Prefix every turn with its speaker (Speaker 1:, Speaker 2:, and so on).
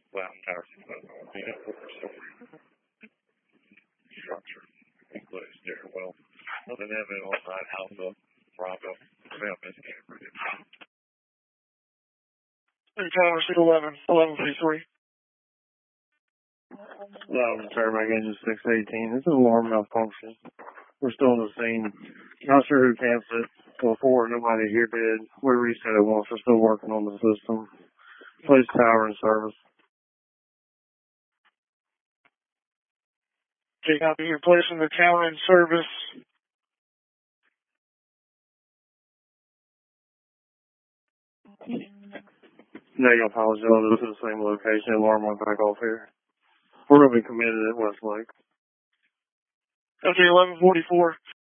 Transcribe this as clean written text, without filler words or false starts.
Speaker 1: Wow, tower structure in place there. Well, nothing evident on side Alpha, Bravo, family camera.
Speaker 2: Tower 611, 1133.
Speaker 3: Tarmac engine 618. This is alarm malfunction. We're still in the scene. Not sure who canceled it before. Nobody here did. We reset it once. We're still working on the system. Place tower in service.
Speaker 2: Okay, copy. You're placing the tower in service.
Speaker 3: Negative, apologize. This is the same location. Alarm went back off here. We're going to be committed at Westlake.
Speaker 2: Okay, 1144.